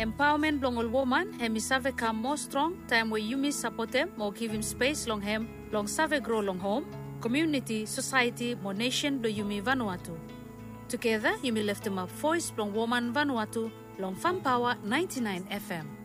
Empowerment long all woman, hemi save come more strong, time where you miss support them, more give him space long him, long save grow long home, community, society, more nation do Yumi Vanuatu. Together, Yumi lift him up voice long woman Vanuatu, long Fun Power 99 FM.